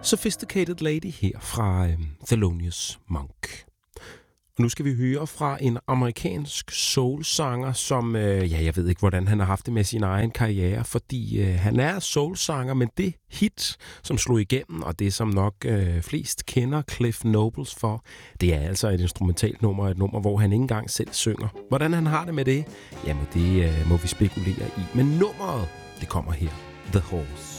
Sophisticated Lady her fra Thelonious Monk. Og nu skal vi høre fra en amerikansk soulsanger, som, jeg ved ikke, hvordan han har haft det med sin egen karriere, fordi han er soulsanger, men det hit, som slog igennem, og det som nok flest kender Cliff Nobles for, det er altså et instrumentalt nummer, et nummer, hvor han ikke engang selv synger. Hvordan han har det med det, jamen det må vi spekulere i. Men nummeret, det kommer her. The Horse.